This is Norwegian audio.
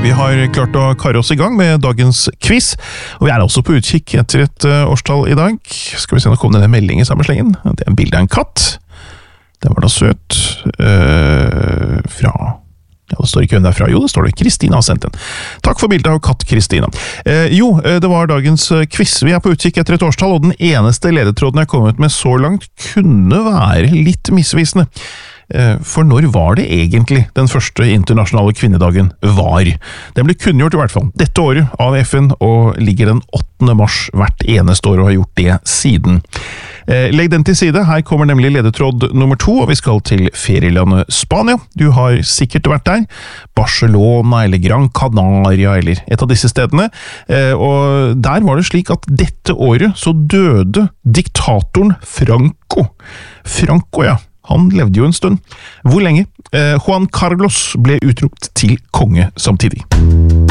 Vi har klart å karre oss i gang med dagens quiz, og vi er også på utkikk etter et årstall i dag. Skal vi se, nå kom denne meldingen i samme slengen. Det er en bilde av en katt. Den var da søt. Fra... Ja, det står ikke hvem det er fra. Jo, det står det. Kristina har sendt den. Takk for bildet av katt Kristina. Det var dagens quiz. Vi er på utkikk etter et årstall, og den eneste ledetråden jeg har kommet med så langt kunne være litt misvisende. For når var det egentlig den første internasjonale kvinnedagen var? Den ble kunngjort i hvert fall dette året av FN, og ligger den 8. mars hvert eneste år og har gjort det siden. Legg den til side, her kommer nemlig ledetråd nummer 2, og vi skal til ferielandet Spania. Du har sikkert vært der, Barcelona eller Gran Canaria eller et av disse stedene, og der var det slik at dette året så døde diktatoren Franco. Franco, ja. Han levde jo en stund. Hvor lenge? Juan Carlos ble utropt til konge samtidig.